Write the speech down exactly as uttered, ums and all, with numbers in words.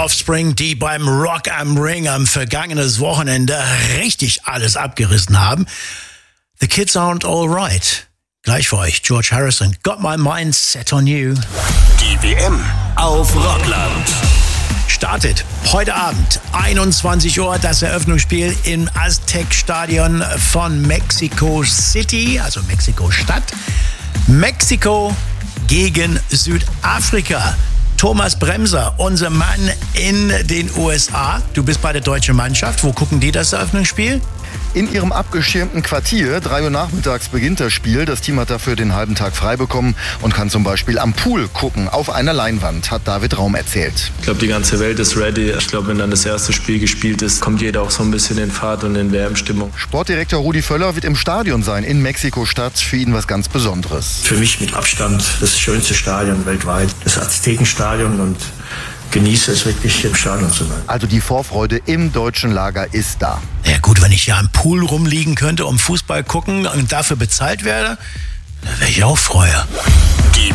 Offspring, die beim Rock am Ring am vergangenes Wochenende richtig alles abgerissen haben. The Kids Aren't Alright. Gleich für euch, George Harrison. Got my mind set on you. Die W M auf Rockland. Startet heute Abend, einundzwanzig Uhr, das Eröffnungsspiel im Aztec-Stadion von Mexico City, also Mexiko-Stadt. Mexiko gegen Südafrika. Thomas Bremser, unser Mann in den U S A. Du bist bei der deutschen Mannschaft. Wo gucken die das Eröffnungsspiel? In ihrem abgeschirmten Quartier. drei Uhr nachmittags beginnt das Spiel. Das Team hat dafür den halben Tag frei bekommen und kann zum Beispiel am Pool gucken, auf einer Leinwand, hat David Raum erzählt. Ich glaube, die ganze Welt ist ready. Ich glaube, wenn dann das erste Spiel gespielt ist, kommt jeder auch so ein bisschen in Fahrt und in W M-Stimmung. Sportdirektor Rudi Völler wird im Stadion sein, in Mexiko-Stadt. Für ihn was ganz Besonderes. Für mich mit Abstand das schönste Stadion weltweit, das Aztekenstadion, und genieße es wirklich, im Stadion zu sein. Also die Vorfreude im deutschen Lager ist da. Ja gut, wenn ich ja am Pool rumliegen könnte, um Fußball gucken und dafür bezahlt werde, dann wäre ich auch Freude. Die